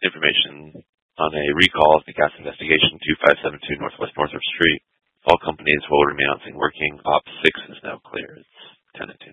information on a recall of the gas investigation 2572 Northwest Northrop Street. All companies will remain on scene working. Op 6 is now clear. It's 10 and 2.